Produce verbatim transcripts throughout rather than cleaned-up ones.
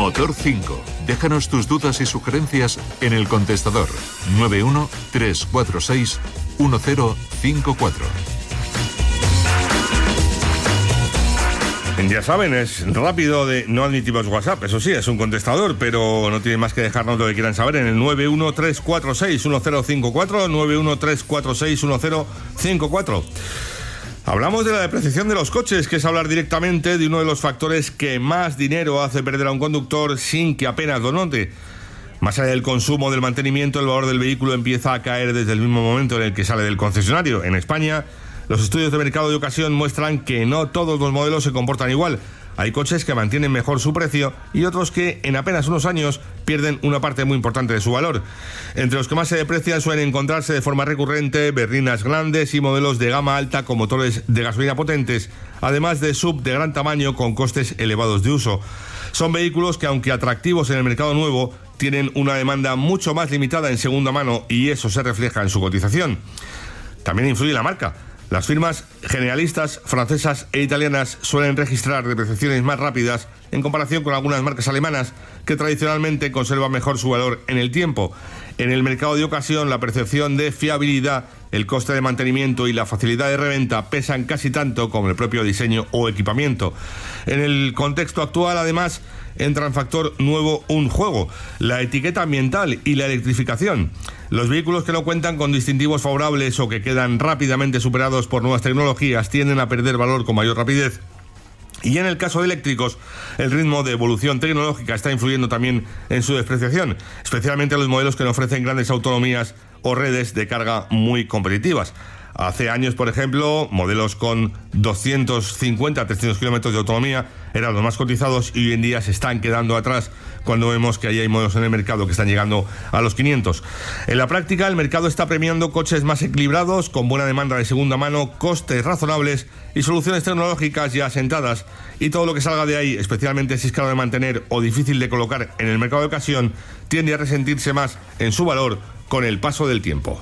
Motor cinco. Déjanos tus dudas y sugerencias en el contestador nueve uno tres cuatro seis uno cero cinco cuatro. Ya saben, es rápido, de no admitimos WhatsApp, eso sí, es un contestador, pero no tienen más que dejarnos lo que quieran saber en el nueve uno tres cuatro seis uno cero cinco cuatro, nueve uno tres cuatro seis uno cero cinco cuatro. Hablamos de la depreciación de los coches, que es hablar directamente de uno de los factores que más dinero hace perder a un conductor sin que apenas lo note. Más allá del consumo, del mantenimiento, el valor del vehículo empieza a caer desde el mismo momento en el que sale del concesionario. En España, los estudios de mercado de ocasión muestran que no todos los modelos se comportan igual. Hay coches que mantienen mejor su precio y otros que en apenas unos años pierden una parte muy importante de su valor. Entre los que más se deprecian suelen encontrarse de forma recurrente berlinas grandes y modelos de gama alta con motores de gasolina potentes, además de sub de gran tamaño con costes elevados de uso. Son vehículos que, aunque atractivos en el mercado nuevo, tienen una demanda mucho más limitada en segunda mano y eso se refleja en su cotización. También influye la marca. Las firmas generalistas francesas e italianas suelen registrar depreciaciones más rápidas en comparación con algunas marcas alemanas que tradicionalmente conservan mejor su valor en el tiempo. En el mercado de ocasión, la percepción de fiabilidad, el coste de mantenimiento y la facilidad de reventa pesan casi tanto como el propio diseño o equipamiento. En el contexto actual, además, entra en factor nuevo un juego: la etiqueta ambiental y la electrificación. Los vehículos que no cuentan con distintivos favorables o que quedan rápidamente superados por nuevas tecnologías tienden a perder valor con mayor rapidez. Y en el caso de eléctricos, el ritmo de evolución tecnológica está influyendo también en su despreciación, especialmente los modelos que no ofrecen grandes autonomías o redes de carga muy competitivas. Hace años, por ejemplo, modelos con doscientos cincuenta a trescientos kilómetros de autonomía eran los más cotizados y hoy en día se están quedando atrás cuando vemos que ahí hay modelos en el mercado que están llegando a los quinientos. En la práctica, el mercado está premiando coches más equilibrados, con buena demanda de segunda mano, costes razonables y soluciones tecnológicas ya asentadas, y todo lo que salga de ahí, especialmente si es caro de mantener o difícil de colocar en el mercado de ocasión, tiende a resentirse más en su valor con el paso del tiempo.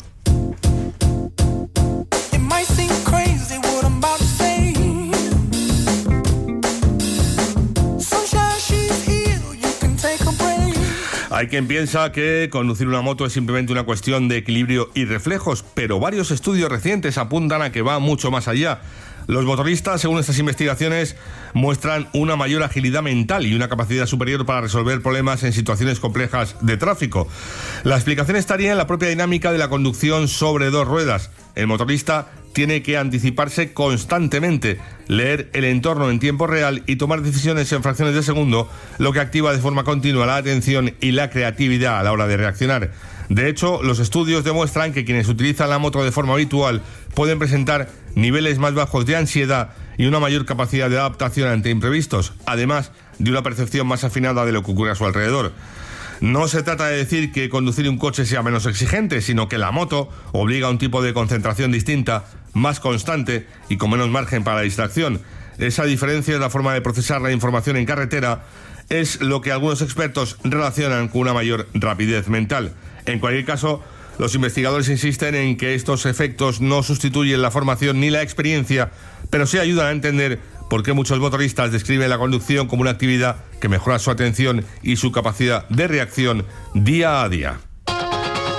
Hay quien piensa que conducir una moto es simplemente una cuestión de equilibrio y reflejos, pero varios estudios recientes apuntan a que va mucho más allá. Los motoristas, según estas investigaciones, muestran una mayor agilidad mental y una capacidad superior para resolver problemas en situaciones complejas de tráfico. La explicación estaría en la propia dinámica de la conducción sobre dos ruedas. El motorista tiene que anticiparse constantemente, leer el entorno en tiempo real y tomar decisiones en fracciones de segundo, lo que activa de forma continua la atención y la creatividad a la hora de reaccionar. De hecho, los estudios demuestran que quienes utilizan la moto de forma habitual pueden presentar niveles más bajos de ansiedad y una mayor capacidad de adaptación ante imprevistos, además de una percepción más afinada de lo que ocurre a su alrededor. No se trata de decir que conducir un coche sea menos exigente, sino que la moto obliga a un tipo de concentración distinta, más constante y con menos margen para la distracción. Esa diferencia en la forma de procesar la información en carretera es lo que algunos expertos relacionan con una mayor rapidez mental. En cualquier caso, los investigadores insisten en que estos efectos no sustituyen la formación ni la experiencia, pero sí ayudan a entender por qué muchos motoristas describen la conducción como una actividad que mejora su atención y su capacidad de reacción día a día.